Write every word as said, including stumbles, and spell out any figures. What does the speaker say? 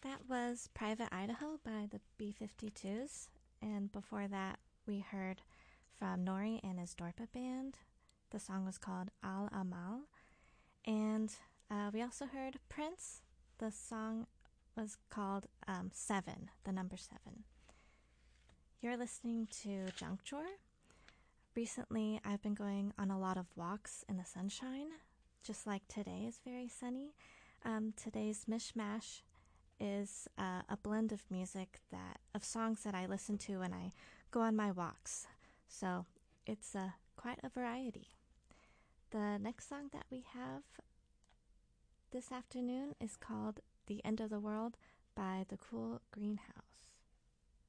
That was Private Idaho by the B fifty-twos. And before that, we heard from Nori and his Dorpa band. The song was called Al Amal. And uh, we also heard Prince. The song was called um, Seven, the number seven. You're listening to Junk Drawer. Recently, I've been going on a lot of walks in the sunshine, just like today is very sunny. Um, today's mishmash is uh, a blend of music that of songs that I listen to when I go on my walks. So it's uh, quite a variety. The next song that we have this afternoon is called The End of the World by The Cool Greenhouse.